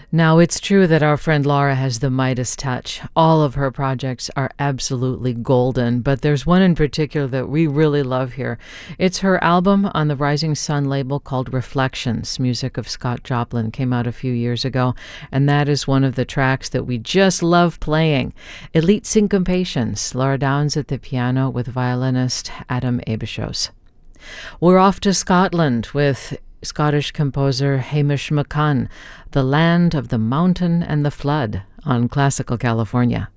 Now, it's true that our friend Laura has the Midas touch. All of her projects are absolutely golden, but there's one in particular that we really love here. It's her album on the Rising Sun label called Reflections. Music of Scott Joplin came out a few years ago, and that is one of the tracks that we just love playing. Elite Syncopations, Laura Downs at the piano with violinist Adam Aebischoes. We're off to Scotland with Scottish composer Hamish McCunn, The Land of the Mountain and the Flood on Classical California.